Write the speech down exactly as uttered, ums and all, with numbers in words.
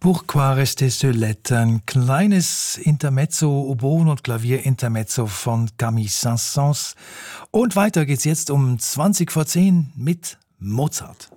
Pourquoi rester seulette? Ein kleines Intermezzo, Oboen- und Klavier-Intermezzo von Camille Saint-Saëns. Und weiter geht's jetzt um zwanzig vor zehn mit Mozart.